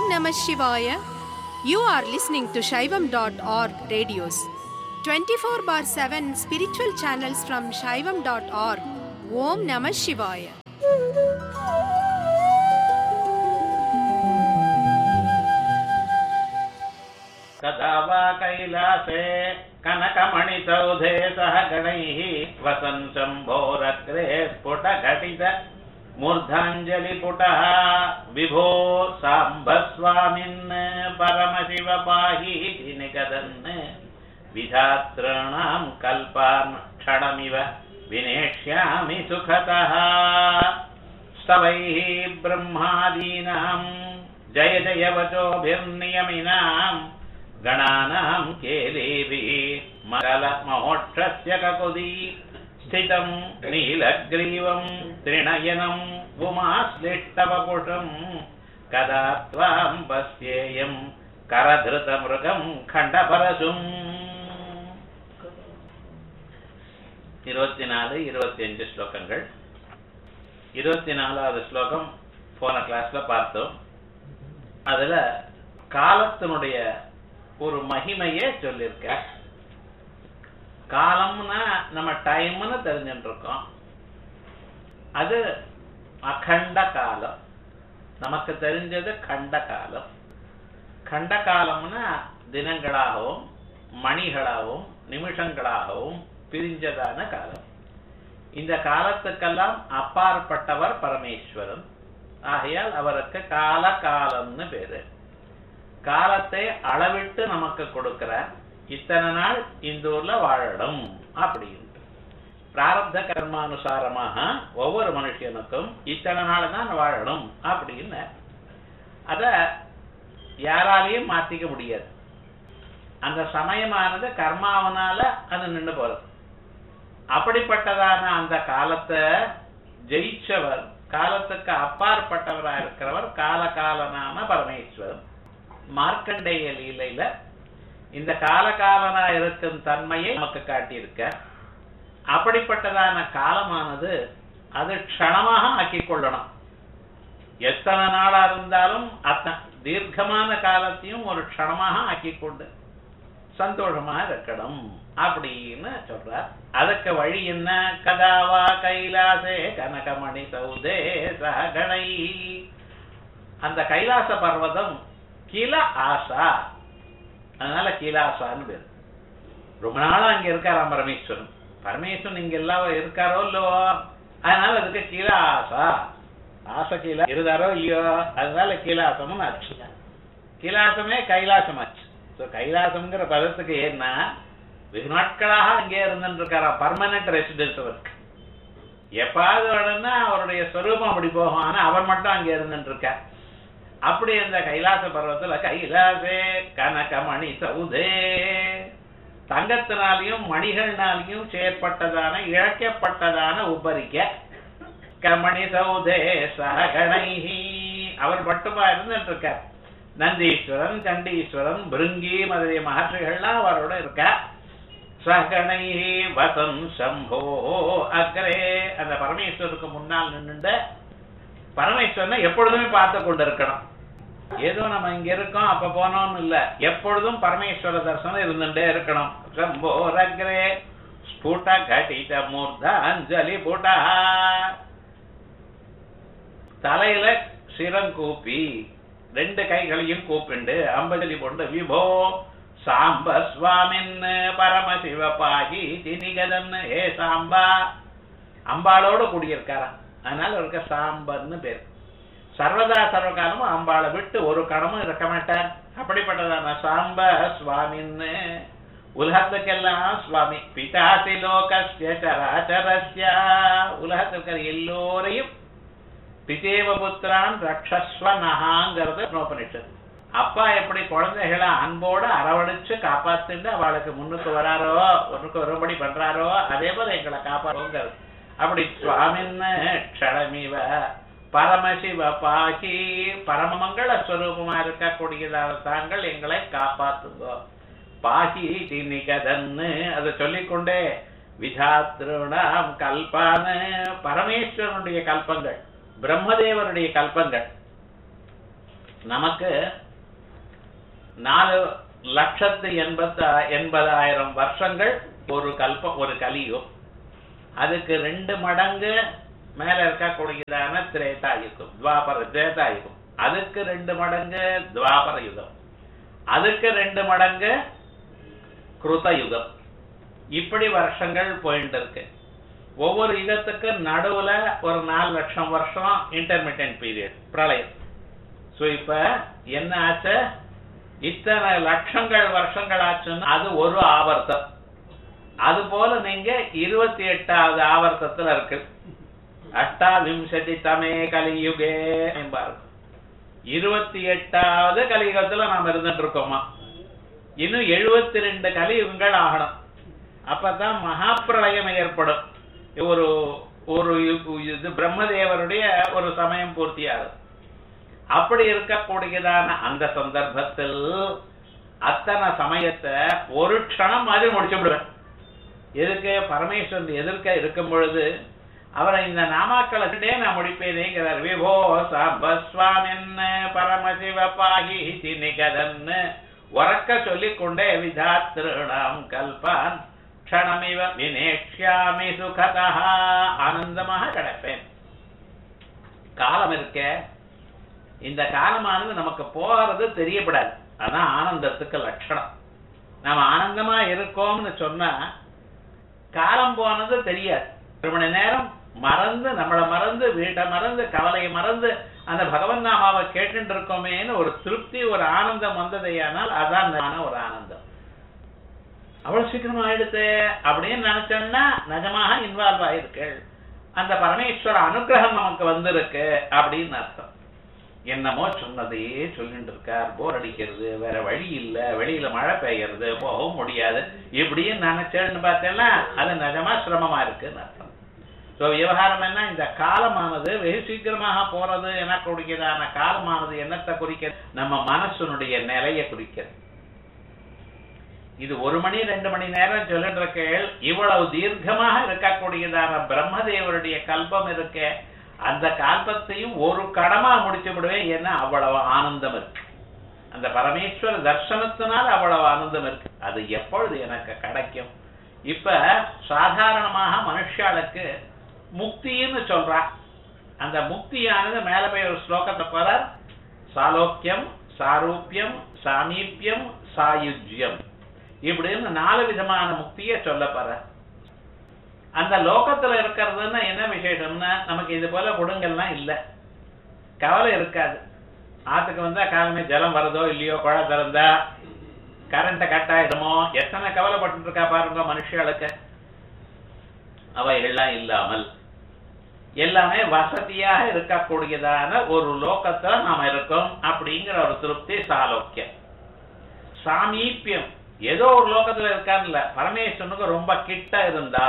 Namah Shivaya. You are listening to Shaivam.org radios. 24/7 spiritual channels from Shaivam.org. Om Namah Shivaya. तदा वा कैलासे कनकमणिसौधे सह गणैः वसन् शम्भोरग्रे स्फुटघटित मूर्धाञ्जलिपुटः विभो साम्ब स्वामिन् परमशिव पाहीति निगदन् विधातॄणां कल्पान् क्षणमिव विनेष्यामि सुखतः स्तवैः ब्रह्मादीनां जय जय वचोभिर्नियमिनां गणानां केलेभिः मकलमहोक्षस्य ककुदी स्थितं नीलग्रीवं त्रिणयनं उमाश्लिष्टवपुषं कदा त्वां पश्येयं करधृतमृगं खण्डपरशुम् 24-25 ஸ்லோகங்கள். 24வது ஸ்லோகம் போன கிளாஸ்ல பார்த்தோம். அதுல காலத்தினுடைய ஒரு மகிமையே சொல்லியிருக்க. காலம்னா நம்ம டைம்னு தெரிஞ்சுட்டு இருக்கோம். அது அகண்ட காலம். நமக்கு தெரிஞ்சது கண்ட காலம். கண்ட காலம்னா தினங்களாகவும் மணிகளாகவும் நிமிஷங்களாகவும் பிரிஞ்சதான காலம். இந்த காலத்துக்கெல்லாம் அப்பாற்பட்டவர் பரமேஸ்வரன். ஆகையால் அவருக்கு கால காலம்னு பேரு. காலத்தை அளவிட்டு நமக்கு கொடுக்கிறார். இத்தனை நாள் இந்த ஊர்ல வாழணும் அப்படின்னு பிராரப்த கர்மானுசாரமாக ஒவ்வொரு மனுஷனுக்கும் இத்தனை நாள் தான் வாழணும் அப்படின்னு அத யாராலையும் மாத்திக்க முடியாது. அந்த சமயமானது கர்மாவனால அது நின்று போறது. அப்படிப்பட்டதான அந்த காலத்தை ஜெயிச்சவர், காலத்துக்கு அப்பாற்பட்டவராக இருக்கிறவர் காலகாலனான பரமேஸ்வரன். மார்க்கண்டேய லீலையில இந்த காலகாலனா இருக்கும் தன்மையை நமக்கு காட்டியிருக்க. அப்படிப்பட்டதான காலமானது அது க்ஷணமாக ஆக்கிக் கொள்ளணும். எத்தனை நாளா இருந்தாலும் தீர்க்கமான காலத்தையும் ஒரு க்ஷணமாக ஆக்கிக் கொண்டு சந்தோஷமா இருக்கணும் அப்படின்னு சொல்றார். அதுக்கு வழி என்ன? கதாவா கைலாசே கனகமணி சௌதே சகணை. அந்த கைலாச பர்வதம் கீழ ஆசா, அதனால கீழாசான்னு பேரு. ரொம்ப நாளா அங்க இருக்காராம் பரமேஸ்வரன். பரமேஸ்வரன் இங்க எல்லாம் இருக்காரோ இல்லவோ, அதனால அதுக்கு கீழ ஆசா. ஆசை கீழே இருந்தாரோ இல்லையோ, அதனால கீழாசமும் ஆச்சு. கீழாசமே கைலாசம் ஆச்சு. கைலாசம்ங்கிற பதத்துக்கு ஏன்னா வெகு நாட்களாக அங்கே இருந்துட்டு இருக்காரா, பர்மனன்ட் ரெசிடென்ஸ் அவருக்கு. எப்பாவது வேணும்னா அவருடைய ஸ்வரூபம் அப்படி போகும், ஆனா அவர் மட்டும் அங்கே இருந்துட்டு இருக்கார். அப்படி அந்த கைலாச பர்வத்துல கைலாசே கனகமணி சௌதே, தங்கத்தினாலையும் மணிகள்னாலையும் செயற்பட்டதான இழக்கப்பட்டதான உபரிக்க கமணி சௌதே சகணைஹி, அவர் மட்டுமா இருந்துட்டு இருக்கார். நந்தீஸ்வரன், சண்டீஸ்வரன், பிருங்கி முதலிய மகர்ஷிகள்லாம் அவரோட இருக்க. சகணைஹி வசன் சம்போ அக்ரே, அந்த பரமேஸ்வருக்கு முன்னால் நின்று பரமேஸ்வரனை எப்பொழுதுமே பார்த்து கொண்டு இருக்கணும். ஏதோ நம்ம இங்க இருக்கோம் அப்ப போனோம்னு இல்ல, எப்பொழுதும் பரமேஸ்வர தரிசனம் இருந்துட்டே இருக்கணும். சம்போரக்ரே ஸ்புட கடித மூர்தாஞ்சலி புடா, தலையில சிரங்கூப்பி ரெண்டு கைகளையும் கூப்பிண்டு அம்பஜலி கொண்டு விபோ சாம்ப சுவாமின் பரமசிவ பாகி தினிகதன், ஏ சாம்பா, அம்பாளோடு கூடியிருக்காராம். அதனால அவருக்கு சாம்பன்னு பேர். சர்வதா சர்வகாலமும் அம்பாளை விட்டு ஒரு கணமும் இருக்க மாட்டார். அப்படிப்பட்டதான சாம்ப சுவாமின்னு, உலகத்துக்கெல்லாம் சுவாமி. பிதாசி லோகஸ்ய சராச்சரஸ்ய, உலகத்துக்கு எல்லோரையும் பிதேவ புத்திரான் ரக்ஷஸ்வ நகாங்கிறது உபனிஷத். அப்பா எப்படி குழந்தைகளை அன்போடு அரவணைச்சு காப்பாத்துட்டு அவளுக்கு முன்னுக்கு வராரோ, ஒன்னுக்கு வரும்படி பண்றாரோ, அதே போல எங்களை காப்பாற்றுங்கிறது. அப்படி சுவாமின்னு க்ஷணமிவ பரமசிவ பாகி, பரமமங்கள ஸ்வரூபமா இருக்கக்கூடியதான தாங்கள் எங்களை காப்பாத்துங்கோ. பாகி நிகதன்னு அதை சொல்லிக்கொண்டே விதாத்ருணாம் கல்பான்னு, பரமேஸ்வரனுடைய கல்பங்கள், பிரம்மதேவனுடைய கல்பங்கள். நமக்கு 4,80,000 வருஷங்கள் ஒரு கல்பம், ஒரு கலியுகம். அதுக்கு 2 மடங்கு மேல இருக்கக்கூடியதான திரேதாயுகம், திரேதாயுகம். அதுக்கு 2 மடங்கு துவாபர யுகம், அதுக்கு 2 மடங்கு கிருதயுகம். இப்படி வருஷங்கள் போயிட்டு இருக்கு. ஒவ்வொரு யுகத்துக்கு நடுவுல ஒரு 4 லட்சம் வருஷம் இன்டர்மிட்டன்ட் பீரியட், பிரளயம். சோ இப்ப என்ன ஆச்சு, இத்தனை லட்சங்கள் வருஷங்கள் ஆச்சுன்னா அது ஒரு ஆவர்த்தம். அது போல நீங்க 28வது ஆவர்த்தத்துல இருக்கு. அஷ்டாவிம்சதி தமே கலியுகே என்பார்கள். 28வது கலியுகத்துல நாம் இருந்துட்டு இருக்கோமா? இன்னும் 72 கலியுகங்கள் ஆகணும். அப்பதான் மகாப்பிரளயம் ஏற்படும். ஒரு ஒரு இது பிரம்மதேவருடைய ஒரு சமயம் பூர்த்தியாகும். அப்படி இருக்கக்கூடியதான அந்த சந்தர்ப்பத்தில் அத்தனை சமயத்தை ஒரு க்ஷணம் மாதிரி முடிச்சு விடுவேன். எதுக்கு? பரமேஸ்வரன் எதிர்க்க இருக்கும் பொழுது அவரை இந்த நாமாக்களே நான் முடிப்பேனேங்கிறார். விபோ சாம்பஸ்வாமின் பரமசிவ பாகி நிகதன் உறக்க சொல்லிக்கொண்டே விதாத்ருணாம் கல்பான் க்ஷணமிவ வினேஷ்யாமி சுகதா, ஆனந்தமாக கிடப்பேன். காலம் இருக்க, இந்த காலமானது நமக்கு போகிறது தெரியப்படாது. அதான் ஆனந்தத்துக்கு லட்சணம். நாம ஆனந்தமா இருக்கோம்னு சொன்னா காலம் போனது தெரியாது. 1 மணி நேரம் மறந்து, நம்மளை மறந்து, வீட்டை மறந்து, கவலையை மறந்து அந்த பகவன் நாமாவை கேட்டு இருக்கோமேன்னு ஒரு திருப்தி, ஒரு ஆனந்தம் வந்ததையானால் அதான் ஒரு ஆனந்தம். அவ்வளவு சீக்கிரமா ஆயிடுத்து அப்படின்னு நினைச்சோம்னா நிஜமாக இன்வால்வ் ஆயிருக்கு. அந்த பரமேஸ்வர அனுகிரகம் நமக்கு வந்திருக்கு அப்படின்னு அர்த்தம். என்னமோ சொன்னதையே சொல்லிட்டு இருக்கார், போர் அடிக்கிறது, வேற வழி இல்ல, வெளியில மழை பெய்யறது, போகவும் முடியாது, இப்படின்னு நினைச்சேன்னு பார்த்தேன்னா அது நிஜமா சிரமமா இருக்குன்னு அர்த்தம். சோ விவகாரம் என்ன, இந்த காலமானது வெகு சீக்கிரமாக போறது எனக்கூடியதான காலமானது என்னத்தை குறிக்கிறது? நம்ம மனசுனுடைய நிலையை குறிக்கிறது. இது 1 மணி 2 மணி நேரம் சொல்லிட்டு இருக்கேள். இவ்வளவு தீர்க்கமாக இருக்கக்கூடியதான பிரம்மதேவருடைய கல்பம் இருக்க, அந்த கல்பத்தையும் ஒரு கடமா முடிச்சு விடுவேன். ஏன்னா அவ்வளவு ஆனந்தம் இருக்கு. அந்த பரமேஸ்வர தர்சனத்தினால் அவ்வளவு ஆனந்தம் இருக்கு. அது எப்பொழுது எனக்கு கிடைக்கும்? இப்ப சாதாரணமாக மனுஷாளுக்கு முக்தின்னு சொல்றா. அந்த முக்தியானது மேல போய் ஒரு ஸ்லோகத்தை போற, சாலோக்கியம், சாரூபியம், சாமீபியம், சாயுஜ்யம், இப்படின்னு 4 விதமான முக்தியை சொல்ல போற. அந்த லோகத்துல இருக்கிறதுன்னா என்ன விசேஷம்னா, நமக்கு இது போல குடுங்கள்லாம் இல்ல, கவலை இருக்காது. ஆத்துக்கு வந்தா காலமே ஜலம் வருதோ இல்லையோ, குழா திறந்தா கரண்ட கட் ஆயிடுமோ, எத்தனை கவலைப்பட்டு இருக்கா பாருங்க மனுஷர்களுக்கு. அவைகள்லாம் இல்லாமல் எல்லாமே வசதியாக இருக்கக்கூடியதான ஒரு லோகத்துல நாம இருக்கோம் அப்படிங்கிற ஒரு திருப்தி சாலோக்கியம். சாமீபியம், ஏதோ ஒரு லோகத்துல இருக்கான்ல, பரமேஸ்வரனுக்கு ரொம்ப கிட்ட இருந்தா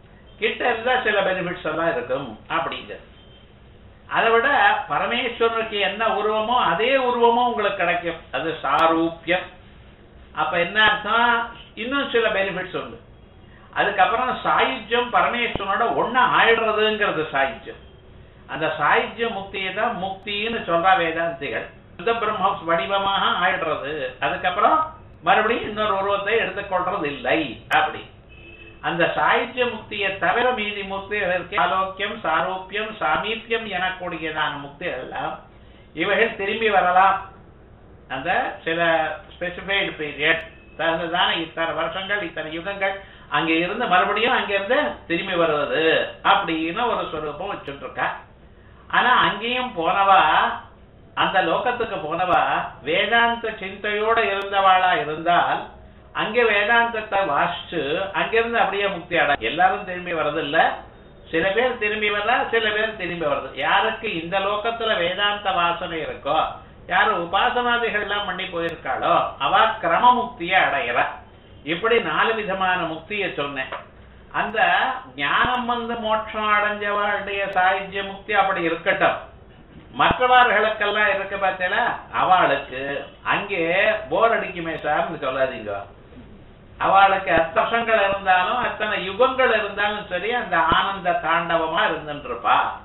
சில பெனிஃபிட்ஸ் எல்லாம் இருக்கும் அப்படிங்கிறது. அதை விட பரமேஸ்வரனுக்கு என்ன உருவமோ அதே உருவமோ உங்களுக்கு கிடைக்கும், அது சாரூபியம். அப்ப என்ன அர்த்தம், இன்னும் சில பெனிஃபிட்ஸ் உண்டு. அதுக்கப்புறம் சாயுஜ்யம், பரமேஸ்வரனோட ஒண்ணு ஆயிடுறதுங்கிறது சாயுஜ்யம். அந்த சாயுஜ்ய முக்தியை தான் முக்தின்னு சொல்றா வேதாந்திகள். சுத்த பிரம்ம வடிவமாக ஆயிடுறது, அதுக்கப்புறம் மறுபடியும் இன்னொரு உருவத்தை எடுத்துக்கொள்றது இல்லை அப்படி. அந்த சாயுஜ்ய முக்தியை தவிர மீதி முக்திகள், ஆலோக்கியம், சாரூபியம், சாமீபியம் எனக்கூடியதான முக்திகள் எல்லாம் இவைகள் திரும்பி வரலாம். அந்த சில ஸ்பெசிஃபைடு பீரியட் தகுந்ததான இத்தனை வருஷங்கள், இத்தனை யுகங்கள் அங்கே இருந்து மறுபடியும் அங்கிருந்து திரும்பி வருவது அப்படின்னு ஒரு ஸ்வரூபம் வச்சுட்டு இருக்கா. ஆனா அங்கேயும் போனவா, அந்த லோகத்துக்கு போனவா வேதாந்த சிந்தையோட இருந்தவாளா இருந்தால் அங்கே வேதாந்தத்தை வாசிச்சு அங்கிருந்து அப்படியே முக்தி அட. எல்லாரும் திரும்பி வர்றதில்ல, சில பேர் திரும்பி வர்றா, சில பேர் திரும்பி வருது. யாருக்கு இந்த லோகத்துல வேதாந்த வாசனை இருக்கோ, யாரு உபாசனாதிகள் எல்லாம் பண்ணி போயிருக்காளோ அவ கிரம முக்தியை அடையிற. இப்படி 4 விதமான முக்தியை சொன்னேன். அந்த ஞானம் வந்து மோட்சம் அடைஞ்சவாளுடைய சாயுஜ்ய முக்தி அப்படி இருக்கட்டும். மற்றவர்களுக்கெல்லாம் இருக்க பார்த்தல, அவளுக்கு அங்கே போர் அடிக்குமே சார்னு சொல்லாதீங்க. அவளுக்கு அத்தர்ஷங்கள் இருந்தாலும் அத்தனை யுகங்கள் இருந்தாலும் சரி அந்த ஆனந்த தாண்டவமா இருந்துருப்பா.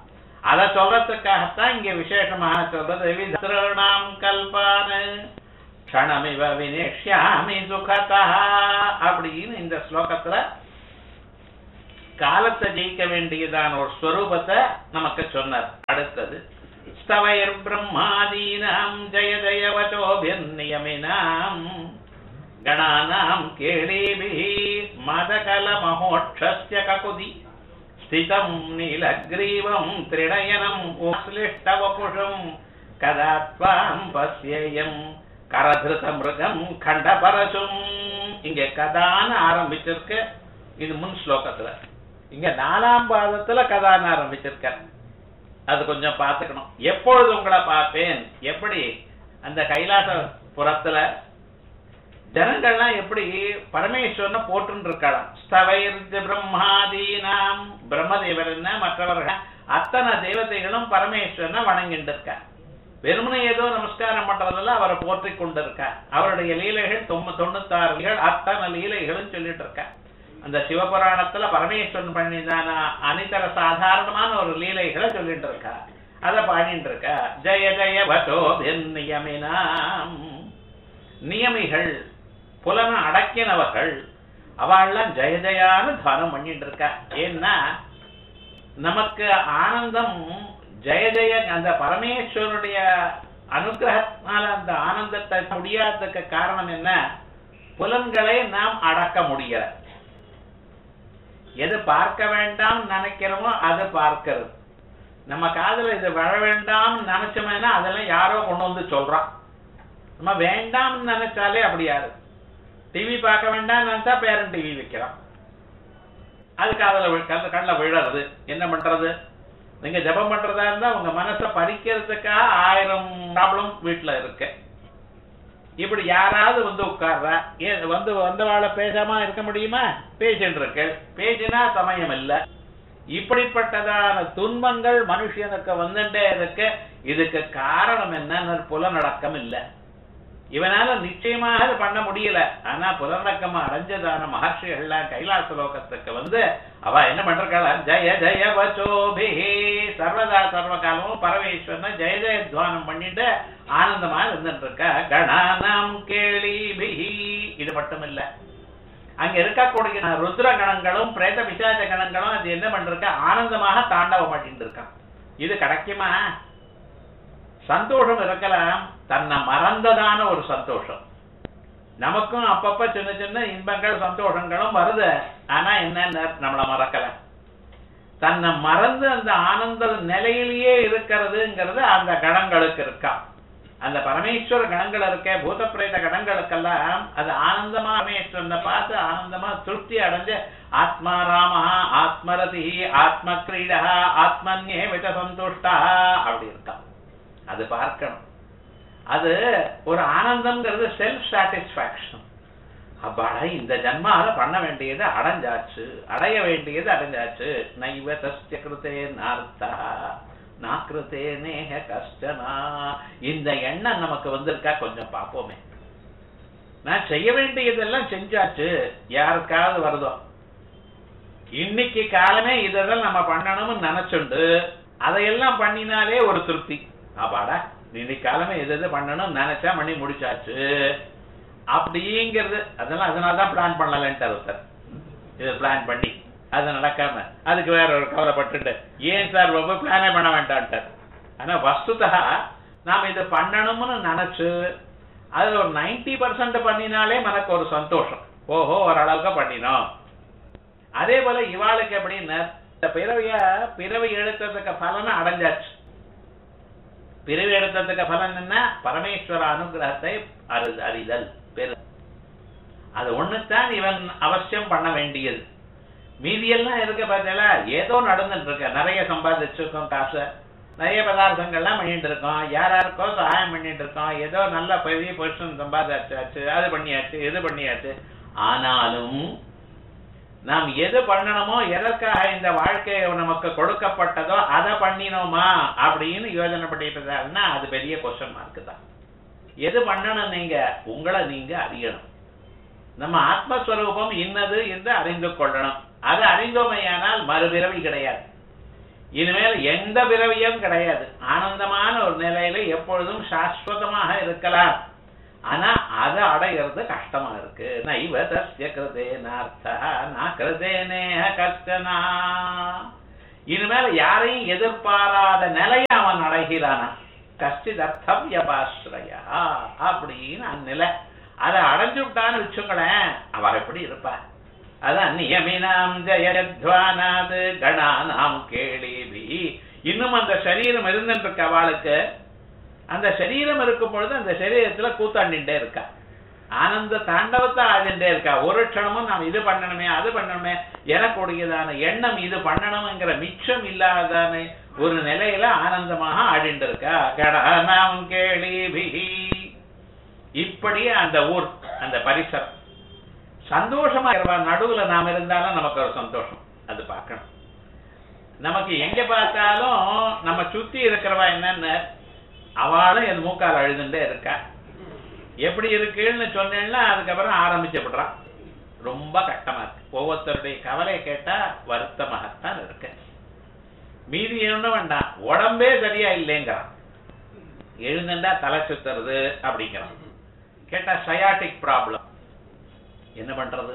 அதை சொல்றதுக்காகத்தான் இங்க விசேஷமாக சொல்றது. வித்ரணாம் கல்பான க்ஷணமிவ வினேஷ்யாமி சுகதா அப்படின்னு இந்த ஸ்லோகத்துல காலத்தை ஜெயிக்க வேண்டியதான ஒரு ஸ்வரூபத்தை நமக்கு சொன்னார். அடுத்தது ஸ்தவைர் பிரம்மாதீனாம் ஜய ஜய வசோபிர்நியமினாம் கணானாம் கேளீபிஹி மதகல மஹோட்சஸ்ய ககுதி ஸ்திதம் நீலக்ரீவம் திரிணயனம் உஸ்லிஷ்டவபுஷம் கதாத்வாம் பஸ்யேயம் கரதிருத மிருகம் கண்டபரசும். இங்க கதான்னு ஆரம்பிச்சிருக்க, இது முன் ஸ்லோகத்துல. இங்க 4ஆம் பாதத்துல கதான்னு ஆரம்பிச்சிருக்க. அது கொஞ்சம் பார்த்துக்கணும். எப்பொழுது உங்களை பார்ப்பேன், எப்படி அந்த கைலாச புறத்துல ஜனங்கள்லாம் எப்படி பரமேஸ்வரனை போட்டு இருக்கலாம். ஸ்தவைர் பிரம்மாதீனாம், பிரம்மதேவர் என்ன மற்றவர்கள் அத்தனை தேவதைகளும் பரமேஸ்வரனை வணங்கிட்டு இருக்க. வெறுமனை ஏதோ நமஸ்காரம் பண்றதுல அவரை போற்றி கொண்டிருக்க. அவருடைய லீலைகள் 96 அத்தனை லீலைகளும் சொல்லிட்டு இருக்க. அந்த சிவபுராணத்துல பரமேஸ்வரன் பண்ணிதான அனிதர சாதாரணமான ஒரு லீலைகளை சொல்லிட்டு இருக்கா. அதை பாடிட்டு இருக்க. ஜய ஜய வசோபிர்நியமினாம், நியமிகள் புலன அடக்கினவர்கள் அவள்லாம் ஜெய ஜயான்னு தானம் பண்ணிட்டு இருக்கா. ஏன்னா நமக்கு ஆனந்தம் ஜெய ஜெய அந்த பரமேஸ்வருடைய அனுகிரகத்தினால அந்த ஆனந்தத்தை முடியாததுக்கு காரணம் என்ன? புலன்களை நாம் அடக்க முடியல. எது பார்க்க வேண்டாம் நினைக்கிறோமோ அது பார்க்கிறது. நம்ம காதுல இது வர வேண்டாம் நினைச்சோம்னா அதெல்லாம் யாரோ கொண்டு வந்து சொல்றான். நம்ம வேண்டாம் நினைச்சாலே அப்படி யாரு டிவி பார்க்க வேண்டாம் நினைச்சா பேரன் டிவி வைக்கிறான். அது காதுல கண்ணில் விழறது. என்ன பண்றது? நீங்க ஜபம் பண்றதா இருந்தா உங்க மனசை பறிக்கிறதுக்காக 1000 ப்ராப்ளம் வீட்டுல இருக்கு. இப்படி யாராவது வந்து உட்கார்றா, வந்தவாளை பேசாம இருக்க முடியுமா? பேசிட்டு இருக்கு. பேசினா சமயம் இல்லை. இப்படிப்பட்டதான துன்பங்கள் மனுஷனுக்கு வந்துட்டே இருக்கு. இதுக்கு காரணம் என்ன? புலநடக்கம் இல்லை. இவனால நிச்சயமாக பண்ண முடியல. ஆனா புலநடக்கம் அடைஞ்சதான மகர்ஷிகள்லாம் கைலாச லோகத்துக்கு வந்து அவ என்ன பண்றாளா? ஜய ஜய வசோபிஹி, சர்வதா சர்வ காலமும் பரமேஸ்வரனை ஜெய ஜெய துவானம் பண்ணிட்டு ஆனந்தமா இருந்துட்டு இருக்க. கணானாம் கேளீபிஹி, இது மட்டும் இல்ல, அங்க இருக்கக்கூடிய ருத்ர கணங்களும் பிரேத பிசாச கணங்களும் அது என்ன பண்றக்க? ஆனந்தமாக தாண்டவம் பண்ணிட்டு இருக்கான். இது கிடைக்குமா? சந்தோஷம் இருக்கலாம், தன்னை மறந்ததான ஒரு சந்தோஷம். நமக்கும் அப்பப்ப சின்ன சின்ன இன்பங்கள் சந்தோஷங்களும் வருது. ஆனா என்ன, நம்மளை மறக்கல. தன்னை மறந்து அந்த ஆனந்த நிலையிலேயே இருக்கிறதுங்கிறது அந்த கணங்களுக்கு இருக்கா. அந்த பரமேஸ்வர கணங்கள் இருக்க, பூத பிரேத கணங்களுக்கெல்லாம் அது ஆனந்தமா பரமேஸ்வரனை பார்த்து ஆனந்தமா திருப்தி அடைஞ்ச ஆத்மா ராமா ஆத்மரதி ஆத்ம கிரீடா ஆத்மன்யே வித சந்துஷ்டா அப்படி இருக்கா. அது பார்க்கணும். அது ஒரு ஆனந்தம்ங்கிறது செல்ஃப் சாட்டிஸ்பாக்சன். அப்பாடா இந்த ஜன்மால பண்ண வேண்டியது அடைஞ்சாச்சு, அடைய வேண்டியது அடைஞ்சாச்சு. நைவ தஸ்ய கிருதே நார்த்தா நாக்கிருத்தே நேஹ கஷ்டனா. இந்த எண்ணம் நமக்கு வந்திருக்கா? கொஞ்சம் பார்ப்போமே. நான் செய்ய வேண்டியதெல்லாம் செஞ்சாச்சு. யாருக்காவது வருதோ? இன்னைக்கு காலமே இதெல்லாம் நம்ம பண்ணணும்னு நினைச்சுண்டு அதையெல்லாம் பண்ணினாலே ஒரு திருப்தி. அப்பாடா இன்னைக்கு காலமே எது பண்ணணும் நினைச்சா பண்ணி முடிச்சாச்சு அப்படிங்கிறது. அதெல்லாம் அதனாலதான் பிளான் பண்ணலன்ட்டு ஒருத்தர். இது பிளான் பண்ணி அது நடக்காம அதுக்கு வேற ஒரு கவலைப்பட்டு ஏன் சார் ரொம்ப பிளானே பண்ண வேண்டான்ட்டார். ஆனா வஸ்துதா நாம இதை பண்ணணும்னு நினைச்சு அது ஒரு 90% பண்ணினாலே మనకు ஒரு சந்தோஷம். ஓஹோ ஓரளவுக்கு பண்ணினோம். அதே போல இவாளுக்கு எப்படின்னா பிறவி எடுத்ததுக்கு பலனை அடைஞ்சாச்சு. பிறவி எடுத்ததுக்கு பலன் என்ன? பரமேஸ்வர அனுகிரகத்தை அறிதல் பெரு. அது ஒண்ணுதான் இவன் அவசியம் பண்ண வேண்டியது. மீதியெல்லாம் இருக்க பார்த்தா ஏதோ நடந்துட்டு இருக்க. நிறைய சம்பாதிச்சிருக்கோம், காசு நிறைய பதார்த்தங்கள்லாம் பண்ணிட்டு இருக்கோம், யாராருக்கோ சகாயம் பண்ணிட்டு இருக்கோம், ஏதோ நல்ல பெரிய பொசிஷன் சம்பாதிச்சாச்சு, அது பண்ணியாச்சு இது பண்ணியாச்சு. ஆனாலும் நாம் எது பண்ணணுமோ, எதற்காக இந்த வாழ்க்கை நமக்கு கொடுக்கப்பட்டதோ அதை பண்ணினோமா அப்படின்னு யோசனை பண்ணிட்டு அது பெரிய கொஸ்டின் மார்க் தான். எது பண்ணணும்? நீங்க உங்களை நீங்க அறியணும். நம்ம ஆத்மஸ்வரூபம் இன்னது என்று அறிந்து கொள்ளணும். அது அறிந்தோமையானால் மறுபிறவி கிடையாது. இனிமேல் எந்த பிறவியும் கிடையாது. ஆனந்தமான ஒரு நிலையில எப்பொழுதும் சாஸ்வதமாக இருக்கலாம். ஆனா அதை அடைகிறது கஷ்டமா இருக்கு. நைவ தஸ்ய கிருதேனார்த்தா ந கிருதேனேஹ கஷ்டனா. இனிமேல் யாரையும் எதிர்பாராத நிலையை அவன் அடைகிறானா. கஷ்டிதர்த்தம் யபாஸ்ரயா அப்படின்னு அந்நிலை அதை அடைஞ்சு விட்டான்னு வச்சுங்களேன், அவ எப்படி இருப்பா? அதான் நியமினாம் ஜயத்வானாது கணானாம் கேளிபி. இன்னும் அந்த சரீரம் இருந்துட்டு இருக்க அவளுக்கு. அந்த சரீரம் இருக்கும் பொழுது அந்த சரீரத்துல கூத்தாண்டின்டே இருக்கா, ஆனந்த தாண்டவத்தை ஆடிண்டே இருக்கா. ஒரு க்ஷணமும் நாம் இது பண்ணணுமே அது பண்ணணுமே எனக்குடையதான எண்ணம் இது பண்ணணும்ங்கிற மிச்சம் இல்லாதான ஒரு நிலையில ஆனந்தமாக ஆடிண்டு இருக்கா. கணானாம் கேளிபி. இப்படியே அந்த ஊர் அந்த பரிசரம் சந்தோஷமா இருவா. நடுவுல நாம் இருந்தாலும் நமக்கு ஒரு சந்தோஷம் அது பார்க்கணும். நமக்கு எங்க பார்த்தாலும் நம்ம சுத்தி இருக்கிறவா என்னன்னு அவளும் என் மூக்கால் அழுதுண்டே இருக்கா. எப்படி இருக்குன்னு சொன்னேன்னா அதுக்கப்புறம் ஆரம்பிச்சப்படுறான். ரொம்ப கஷ்டமா இருக்கு. ஒவ்வொருத்தருடைய கவலையை கேட்டா வருத்தமாகத்தான் இருக்கு. மீதி என்ன வேண்டாம், உடம்பே சரியா இல்லைங்கிறான். எழுந்துண்டா தலை சுத்துறது அப்படிங்கிறான். கேட்டா சயாட்டிக் ப்ராப்ளம். என்ன பண்றது?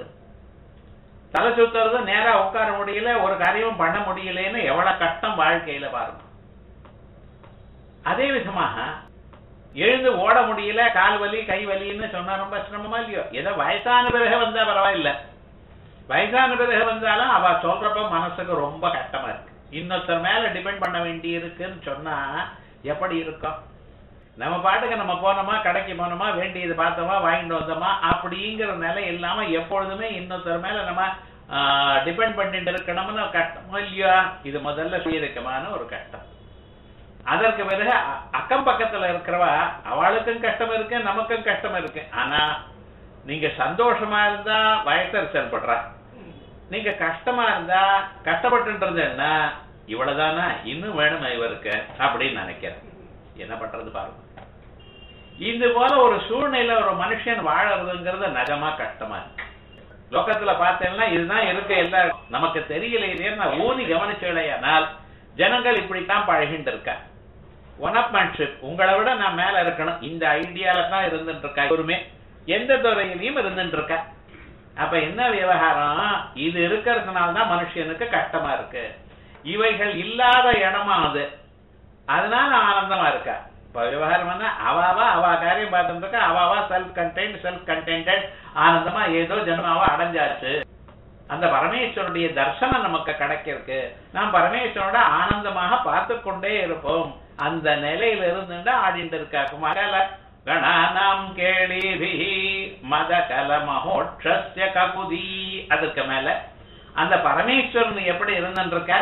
தலை சுத்துறது, நேரா உட்கார முடியல, ஒரு காரியமும் பண்ண முடியலன்னு எவ்வளவு கஷ்டம் வாழ்க்கையில பாருங்க. அதே விதமாக எழுந்து ஓட முடியல, கால் வலி கை வலின்னு சொன்னா ரொம்ப சிரமமா இல்லையோ? ஏதோ வயசான பிறகு வந்தா பரவாயில்ல. வயசான பிறகு வந்தாலும் அவ சொல்றப்ப மனசுக்கு ரொம்ப கஷ்டமா இருக்கு. இன்னொருத்தர் மேல டிபெண்ட் பண்ண வேண்டி இருக்குன்னு சொன்னா எப்படி இருக்கும்? நம்ம பாட்டுக்கு நம்ம போனோமா, கடைக்கு போனோமா, வேண்டியது பார்த்தோமா, வாங்கிட்டு வந்தோமா அப்படிங்கிற நிலை இல்லாம எப்பொழுதுமே இன்னொருத்தர் மேல நம்ம டிபெண்ட் பண்ணிட்டு இருக்கணும்னு கஷ்டமோ இல்லையா? இது முதல்ல சுயதுக்கமான ஒரு கஷ்டம். அதற்கு பிறகு அக்கம் பக்கத்துல இருக்கிறவா அவளுக்கும் கஷ்டம் இருக்கு, நமக்கும் கஷ்டம் இருக்கு. ஆனா நீங்க சந்தோஷமா இருந்தா வயசர் செயல்படுறா, நீங்க கஷ்டமா இருந்தா கஷ்டப்பட்டுன்றது என்ன இவ்வளவுதானா, இன்னும் வேணுமா இவருக்கு அப்படின்னு நினைக்கிறேன். என்ன பண்றது பாருங்க. இது போல ஒரு சூழ்நிலை ஒரு மனுஷன் வாழறதுங்கிறது நிஜமா கஷ்டமா இருக்கு. லோகத்துல பார்த்தேன்னா இதுதான் இருக்கு, எல்லாம் நமக்கு தெரியலையே. நான் ஊனி கவனிச்சலையானால் ஜனங்கள் இப்படித்தான் பழகிட்டு இருக்கா. ஒனப்மேன்ஷிப், உங்களை விட நான் மேல இருக்கணும், இந்த ஐடியால தான் இருந்துட்டு இருக்கா. ஒருமே எந்த துறையிலையும் இருந்துட்டு இருக்கா. அப்ப என்ன விவகாரம்? இது இருக்கிறதுனால்தான் மனுஷனுக்கு கஷ்டமா இருக்கு. இவைகள் இல்லாத இடமா அது, அதனால ஆனந்தமா இருக்கா. இப்ப விவகாரம் அவாவா அவ காரியம் பார்த்துட்டு இருக்கா. அவாவா செல்ஃப் கண்டென்டட் ஆனந்தமா ஏதோ ஜென்மாவா அடைஞ்சாச்சு. அந்த பரமேஸ்வருடைய தர்சனம் நமக்கு கிடைக்கிறதுக்கு நாம் பரமேஸ்வரோட ஆனந்தமாக பார்த்து கொண்டே இருப்போம். அந்த நிலையில இருந்து ஆடிட்டு இருக்காக்கு. மகள கணானாம் கேளிபி மதகல மகோட்சஸ்ய ககுதி. அதுக்கு மேல அந்த பரமேஸ்வரன் எப்படி இருந்துட்டு இருக்க?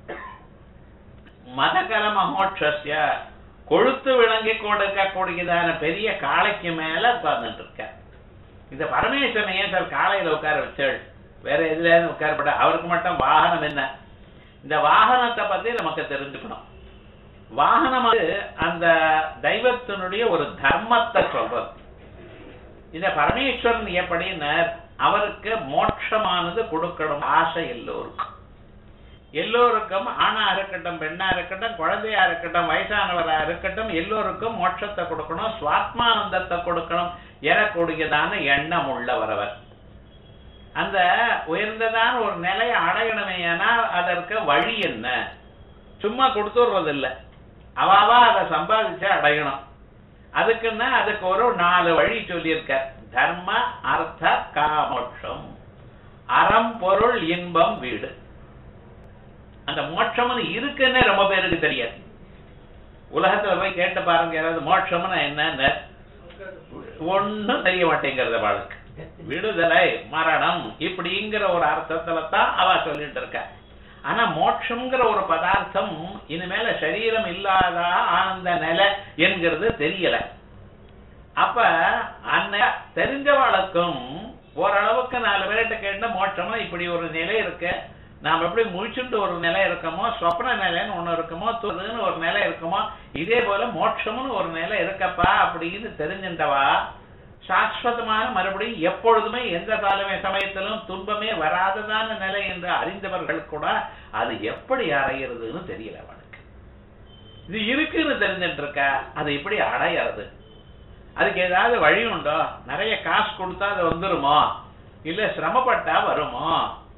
மதகல மகோட்சஸ்ய கொழுத்து விளங்கி கொடுக்கக்கூடியதான பெரிய காளைக்கு மேல உட்கார்ந்துட்டு இருக்க. இந்த பரமேஸ்வரன் ஏன் சார் காளையில உட்கார வச்சாள், வேற எதுல உட்காரப்பட? அவருக்கு மட்டும் வாகனம் என்ன? இந்த வாகனத்தை பத்தி நமக்கு தெரிஞ்சுக்கணும். வாகனம் அந்த தெய்வத்தினுடைய ஒரு தர்மத்தை சொல்றது. இந்த பரமேஸ்வரன் எப்படின்னு அவருக்கு மோட்சமானது கொடுக்கணும் ஆசை எல்லோருக்கும். எல்லோருக்கும் ஆணா இருக்கட்டும், பெண்ணா இருக்கட்டும், குழந்தையா இருக்கட்டும், வயசானவரா இருக்கட்டும், எல்லோருக்கும் மோட்சத்தை கொடுக்கணும், சுவாத்மானந்தத்தை கொடுக்கணும் எனக்கூடியதான எண்ணம் உள்ளவர் அவர். அந்த உயர்ந்ததான ஒரு நிலையை அடையணுமே. ஆனால் அதற்கு வழி என்ன? சும்மா கொடுத்துடுறதில்லை, அவாவா அதை சம்பாதிச்சு அடையணும். அதுக்குன்னா அதுக்கு ஒரு 4 வழி சொல்லியிருக்க. தர்ம அர்த்த காமோட்சம். அறம் பொருள் இன்பம் வீடு. அந்த மோட்சம்னு இருக்குன்னு ரொம்ப பேருக்கு தெரியாது. உலகத்துல போய் கேட்டு பாருங்க, யாராவது மோட்சம்னு என்னன்னு ஒன்னும் தெரிய மாட்டேங்கிறத வாழ்க்கை. விடுதலை, மரணம் இப்படிங்கிற ஒரு அர்த்தத்துல தான் அவ சொல்லிட்டு இருக்க. ஆனா மோட்சம்ங்கிற ஒரு பதார்த்தம் இனிமேல சரீரம் இல்லாத ஆனந்த நிலை என்கிறது தெரியல. அப்ப அந்த தெரிஞ்சவாளுக்கும் ஓரளவுக்கு 4 பேர்கிட்ட கேட்ட மோட்சமா இப்படி ஒரு நிலை இருக்கு, நாம் எப்படி முழிச்சுட்டு ஒரு நிலை இருக்கமோ, சொப்ன நிலைன்னு ஒண்ணு இருக்குமோ, துன்னு ஒரு நிலை இருக்குமோ, இதே போல மோட்சம்னு ஒரு நிலை இருக்கப்பா அப்படின்னு தெரிஞ்சின்றவா சாஸ்வதமான மறுபடியும் எப்பொழுதுமே எந்த சமயத்திலும் துன்பமே வராததான நிலை என்று அறிந்தவர்கள் கூட அது எப்படி அடையிறதுன்னு தெரியல அவனுக்கு. இது இருக்குன்னு தெரிஞ்சுட்டு இருக்கா, அது எப்படி அடையிறது? அதுக்கு ஏதாவது வழி உண்டோ? நிறைய காசு கொடுத்தா அது வந்துருமோ, இல்ல சிரமப்பட்டா வருமோ?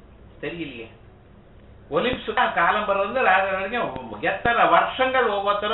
தெரியலையே. ஒலிம்பிக்ஸ் காலம் பிறந்து ராஜ வரைக்கும் எத்தனை வருஷங்கள் ஒவ்வொருத்தரும்